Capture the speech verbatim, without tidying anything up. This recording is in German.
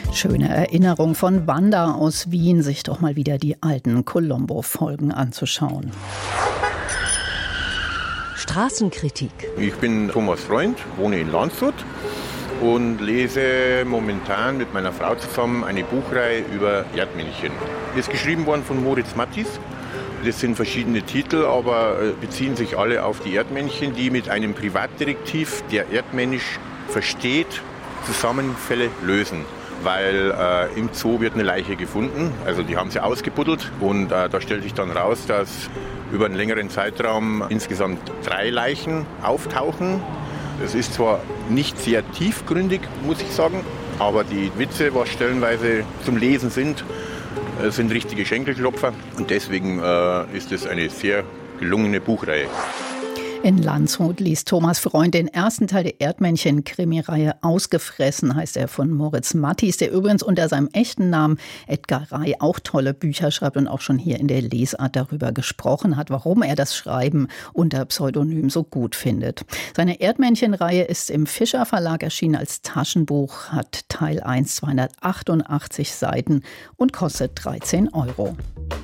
Schöne Erinnerung von Wanda aus Wien, sich doch mal wieder die alten Columbo-Folgen anzuschauen. Straßenkritik. Ich bin Thomas Freund, wohne in Landshut und lese momentan mit meiner Frau zusammen eine Buchreihe über Erdmännchen. Die ist geschrieben worden von Moritz Mattis. Das sind verschiedene Titel, aber beziehen sich alle auf die Erdmännchen, die mit einem Privatdetektiv, der erdmännisch versteht, Zusammenfälle lösen. Weil äh, im Zoo wird eine Leiche gefunden, also die haben sie ausgebuddelt und äh, da stellt sich dann raus, dass über einen längeren Zeitraum insgesamt drei Leichen auftauchen. Das ist zwar nicht sehr tiefgründig, muss ich sagen, aber die Witze, was stellenweise zum Lesen sind, äh, sind richtige Schenkelklopfer und deswegen äh, ist es eine sehr gelungene Buchreihe. In Landshut liest Thomas Freund den ersten Teil der Erdmännchen-Krimireihe Ausgefressen, heißt er, von Moritz Mattis, der übrigens unter seinem echten Namen Edgar Rey auch tolle Bücher schreibt und auch schon hier in der Lesart darüber gesprochen hat, warum er das Schreiben unter Pseudonym so gut findet. Seine Erdmännchen-Reihe ist im Fischer Verlag erschienen als Taschenbuch, hat Teil eins zweihundertachtundachtzig Seiten und kostet dreizehn Euro.